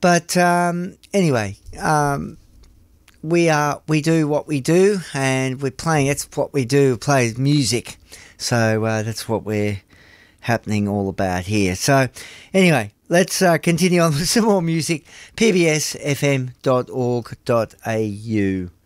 But anyway, we do what we do, and we're playing. That's what we do. Play music. So that's what we're happening all about here. So anyway, let's continue on with some more music. pbsfm.org.au.